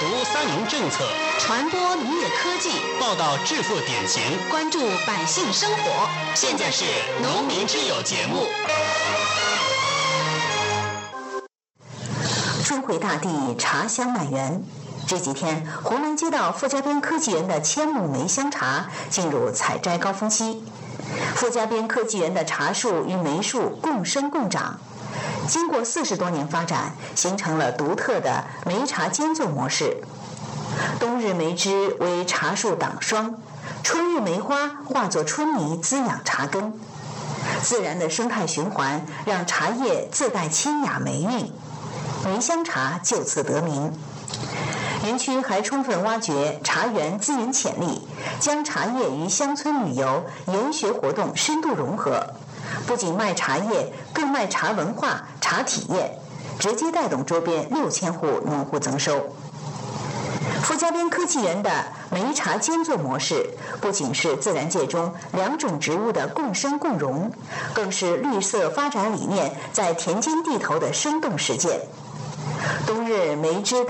读三农政策， 传播农业科技， 报道致富典型， 关注百姓生活。 现在是农民之友节目。 春回大地，茶香满园。这几天，湖南街道傅家边科技园的千亩梅香茶进入采摘高峰期。傅家边科技园的茶树与梅树共生共长，经过40多年发展，形成了独特的梅茶间作模式。冬日梅枝为茶树挡霜，春日梅花化作春泥滋养茶根。自然的生态循环让茶叶自带清雅梅韵，梅香茶就此得名。园区还充分挖掘茶园资源潜力，将茶叶与乡村旅游、研学活动深度融合，不仅卖茶叶，更卖茶文化、茶体验，直接带动周边6000户农户增收。傅家边科技园的梅茶间作模式，不仅是自然界中2种植物的共生共荣，更是绿色发展理念在田间地头的生动实践。冬日梅枝